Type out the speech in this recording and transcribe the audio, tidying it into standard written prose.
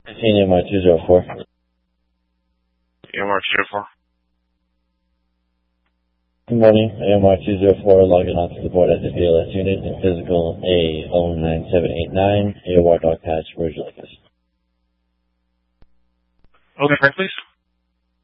AMR 204. AMR 204. Good morning, AMR 204 logging onto the board as a BLS unit in physical A09789, AOR dog patch, Virgil Lucas. Okay, please.